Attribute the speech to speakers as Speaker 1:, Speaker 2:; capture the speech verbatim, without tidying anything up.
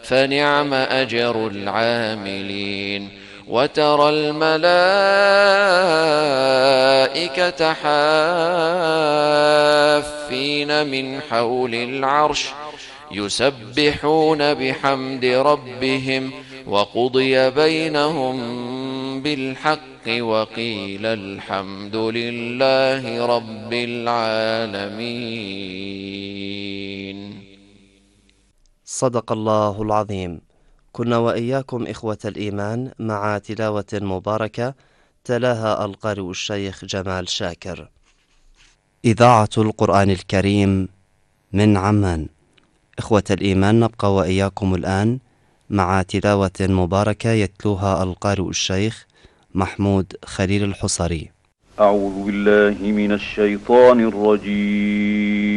Speaker 1: فنعم أجر العاملين. وترى الملائكة حافين من حول العرش يسبحون بحمد ربهم وقضي بينهم بالحق وقيل الحمد لله رب العالمين.
Speaker 2: صدق الله العظيم. كنا وإياكم إخوة الإيمان مع تلاوة مباركة تلاها القارئ الشيخ جمال شاكر. إذاعة القرآن الكريم من عمان. إخوة الإيمان، نبقى وإياكم الآن مع تلاوة مباركة يتلوها القارئ الشيخ محمود خليل الحصري.
Speaker 3: أعوذ بالله من الشيطان الرجيم.